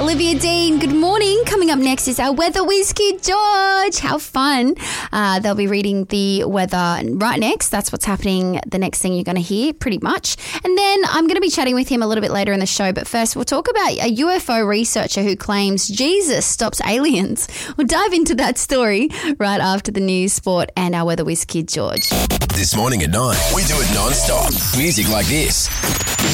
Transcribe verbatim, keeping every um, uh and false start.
Olivia Dean, good morning. Coming up next is our weather whiz kid, George. How fun. Uh, they'll be reading the weather right next. That's what's happening, the next thing you're going to hear, pretty much. And then I'm going to be chatting with him a little bit later in the show. But first, we'll talk about a U F O researcher who claims Jesus stops aliens. We'll dive into that story right after the news, sport, and our weather whiz kid, George. This morning at nine, we do it non-stop. Music like this.